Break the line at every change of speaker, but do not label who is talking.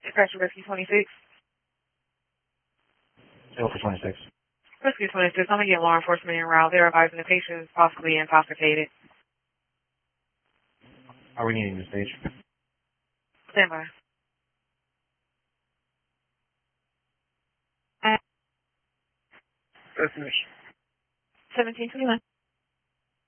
Dispatcher Rescue 26.
Delta 26.
Rescue 26, I'm going to get law enforcement en route. They're advising the patient is possibly intoxicated.
Are we needing the stage?
Stand by.
Destination.
1721.